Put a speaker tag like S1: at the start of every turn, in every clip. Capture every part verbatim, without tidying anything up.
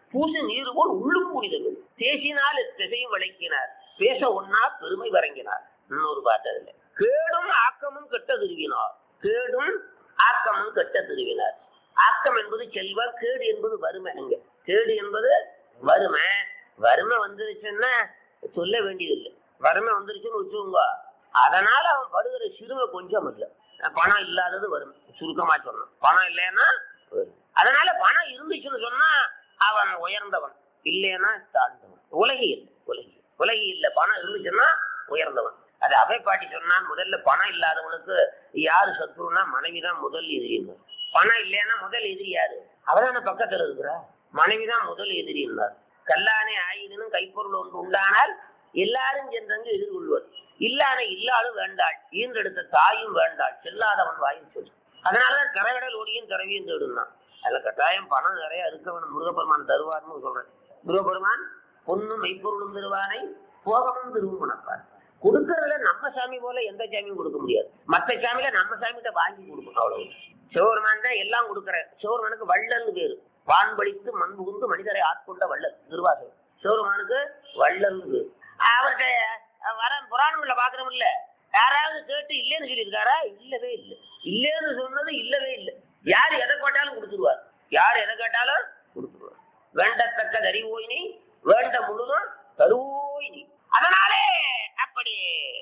S1: பூசி நீர் போல் உள்ளும் புரிதல் தேசினால் திசையும் விளக்கினார் பேச ஒன்னா பெருமை வழங்கினார். இன்னொரு பார்த்ததில்லை. கேடும் ஆக்கமும் கெட்ட திருவினார். கேடும் ஆக்கமும் கெட்ட திருவினார். ஆக்கம் என்பது செல்வம், கேடு என்பது வறுமை. அங்க கேடு என்பது வறுமை. வறுமை வந்துருச்சுன்னா சொல்ல வேண்டியதில்லை. வறுமை வந்துருச்சுன்னு வச்சுக்கோங்க, அதனால அவன் படுகிற சிறுமை கொஞ்சம் இல்லை. பணம் இல்லாதது வறுமை, சுருக்கமா சொன்னான். பணம் இல்லைன்னா அதனால பணம் இருந்துச்சுன்னு சொன்னா அவன் உயர்ந்தவன், இல்லைன்னா தாழ்ந்தவன். உலகி இல்லை, உலகி உலகி இல்லை. பணம் இருந்துச்சுன்னா உயர்ந்தவன். அது அவை பாட்டி சொன்னா, முதல்ல பணம் இல்லாதவனுக்கு யாரு சத்துருன்னா மனைவிதான் முதல் எதிரிங்க. பணம் இல்லைன்னா முதல் எதிரி யாரு? அவதான பக்கத்துல இருக்கிறா மனைவிதான் முதல் எதிரி இருந்தார். கல்லானே ஆயினும் கைப்பொருள் ஒன்று உண்டானால் எல்லாரும் சென்றங்கு எதிர்கொள்வர். இல்லான இல்லாலும் வேண்டாள், ஈன்றெடுத்த தாயும் வேண்டாள், செல்லாதவன் வாயும் சொல்லு. அதனாலதான் கரைகடல் ஓடியும் திறவியும் தேடுனான். அதுல கட்டாயம் பணம் நிறைய இருக்கவன் முருகப்பெருமான் தருவார்னு சொல்றேன். முருகப்பெருமான் பொண்ணும் மெய்ப்பொருளும் தருவானை போகமும் திருவும் மணப்பார். கொடுக்கறதுல நம்ம சாமி போல எந்த சாமியும் கொடுக்க முடியாது. மற்ற சாமியில நம்ம சாமிகிட்ட வாங்கி கொடுக்கணும், அவ்வளவு. சிவபெருமான் தான் எல்லாம் கொடுக்குற. சிவபெருமானுக்கு வள்ளல்னு பேரு. வான்பளித்து மண் புகுந்து மனிதரை ஆட்கொண்ட வள்ளல் திருவாசகம். சிவபெருமானுக்கு வள்ளல்னு பேரு. அவர்கிட்ட வர புராணங்கள்ல பாக்குறோம் இல்ல, யாராவது கேட்டு இல்லைன்னு சொல்லியிருக்காரா? இல்லவே இல்லை. இல்லைன்னு சொன்னது இல்லவே இல்லை. யார் எதை கேட்டாலும் கொடுத்துருவார். யார் எதை கேட்டாலும் கொடுத்துருவார். வேண்டத்தக்க தறிவோயினி வேண்ட முழுதும் தருவோயினி. அதனாலே அப்படி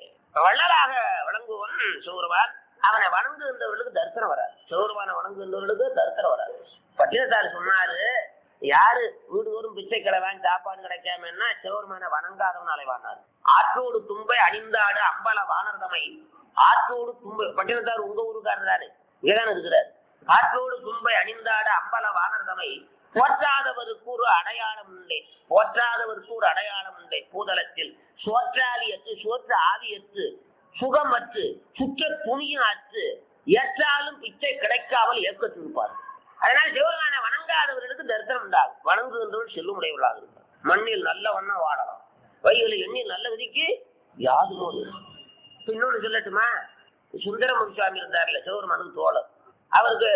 S1: வள்ளலாக வழங்குவன் சிவபெருமான். அவனை வணங்குகின்றவர்களுக்கு தரிசனம் வராது. சிவபெருமானை வணங்குகின்றவர்களுக்கு தரிசனம் வராது. பட்டினத்தார் சொன்னாரு, யாரு வீடு தோறும் பிச்சை கிடவான் சாப்பாடு கிடைக்காமன்னா சிவபெருமானை வணங்காதவன் அலைவானார். ஆற்றோடு தும்பை அணிந்தாடு அம்பல வானர்தமை. ஆற்றோடு தும்பை, பட்டினத்தார் உங்க ஊருக்காரர் தானே, இங்கதானே இருக்கிறார். ஆற்றோடு தும்பை அணிந்தாடு அம்பல வானர்தமை. போற்றாதவருக்கு ஒரு அடையாளம் உண்டே, போற்றாதவருக்கு ஒரு அடையாளம் உண்டே. பூதலத்தில் சோற்றாலியற்று சோற்று ஆவியற்று சுகமற்று சுற்ற துணியும் அற்று ஏற்றாலும் பிச்சை கிடைக்காமல் ஏற்கத்திருப்பார். அதனால சிவபெருமான வணங்காதவர்களுக்கு தரிசனம் உண்டாகும். வணங்குகின்றவர்கள் செல்லுமுடையவர்களாக இருப்பார். மண்ணில் நல்ல வண்ணம் வாடலாம், வழிகளை எண்ணில் நல்ல விதிக்கு யாது போது. இன்னொன்னு சொல்லட்டுமா? சுந்தரமுக சுவாமி இருந்தார்ல, சிவபெருமானுக்கு தோழர். அவருக்கு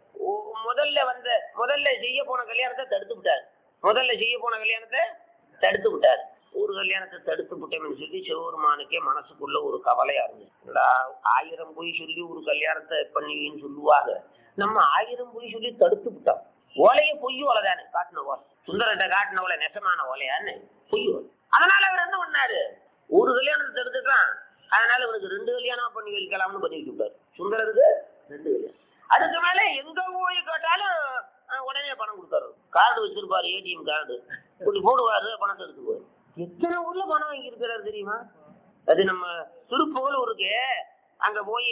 S1: முதல்ல வந்த முதல்ல செய்ய போன கல்யாணத்தை தடுத்து விட்டார். முதல்ல செய்ய போன கல்யாணத்தை தடுத்து விட்டார். ஒரு கல்யாணத்தை தடுத்து விட்டோம்னு சொல்லி சிவபெருமானுக்கே மனசுக்குள்ள ஒரு கவலையா இருந்துச்சு. ஆயிரம் போய் சொல்லி ஒரு கல்யாணத்தை பண்ணுவீன்னு சொல்லுவாங்க, நம்ம ஆயிரம் போய் சொல்லி தடுத்து விட்டோம். ஓலைய பொய் ஓலைதானே காட்டின ஓலை, சுந்தரத்தை காட்டின ஓலை நெசமான ஓலையான்னு பொய் ஓலை. அதனால அவர் என்ன பண்ணாரு, ஒரு கல்யாணத்தை தடுத்துட்டான். அதனால இவனுக்கு ரெண்டு கல்யாணம் பண்ணி வைக்கலாம்னு பண்ணி வச்சுட்டாரு. சுந்தரத்துக்கு ரெண்டு கல்யாணம். அதுக்கு மேல எங்க போய் கேட்டாலும் உடனே பணம் கொடுத்தாரு. கார்டு வச்சிருப்பாரு, ஏடிஎம் கார்டு இப்படி போடுவாரு, பணத்தை எடுத்துக்குவாரு. எத்தனை ஊர்ல பணம் வாங்கி இருக்கிறாரு தெரியுமா? அது நம்ம திருப்புகழூருக்கு அங்க போய்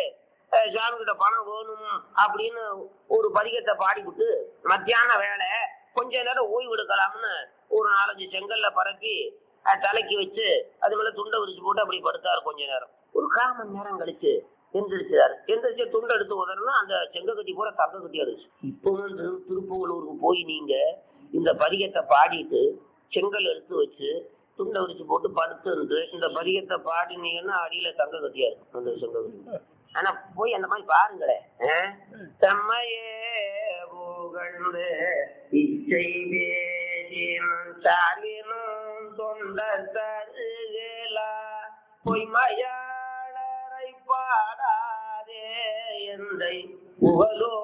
S1: சாமி கிட்ட பணம் வேணும் அப்படின்னு ஒரு பதிகத்தை பாடிவிட்டு மத்தியான வேலை கொஞ்ச நேரம் ஓய்வு எடுக்கலாம்னு ஒரு நாலஞ்சு செங்கல்ல பரப்பி தலைக்கு வச்சு அது மேல துண்டை விரிச்சு போட்டு அப்படி படுத்தாரு. கொஞ்ச நேரம், ஒரு கால் மணி நேரம் கழிச்சு எந்திரிச்சாரு. எந்திரிச்சு துண்டை எடுத்து உதறனா அந்த செங்க கட்டி பூரா தங்க கட்டி ஆயிடுச்சு. இப்பவும் திருப்புகழூருக்கு போய் நீங்க இந்த பதிகத்தை பாடிட்டு செங்கல் எடுத்து வச்சு துண்டை விரிச்சு போட்டு படுத்து இருந்து இந்த பதிகத்தை பாடினீங்கன்னா அடியில தங்க கட்டியா இருக்கும் அந்த செங்க கட்டி. ஆனா போய் அந்த மாதிரி பாருங்களேன். தம்மையே புகழ்ந்து இச்சை சாலினும் தொண்டர் தருகலா பொய்மையாளரை பாடாதே எந்தை புகழோ